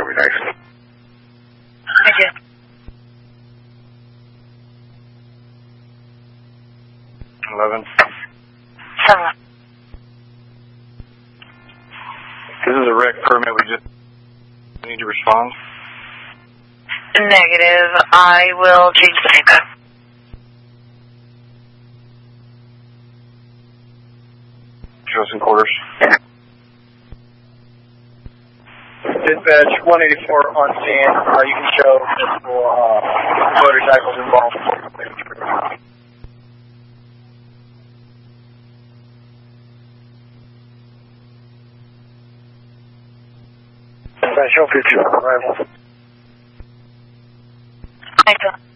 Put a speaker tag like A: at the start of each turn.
A: That'd be nice.
B: Thank you.
A: 11.
B: 7.
A: This is a wreck permit. We just need to respond.
B: Negative. I will change the name code.
A: Show us in quarters.
C: Dispatch 184 on scene. You can show multiple motorcycles involved. Show picture of arrival.
B: Thank you.